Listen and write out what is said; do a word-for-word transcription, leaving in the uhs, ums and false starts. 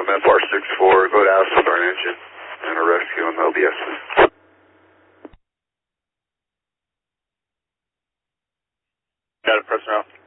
F R six four, go to house with our engine and a rescue on the L B S. Got it, press now.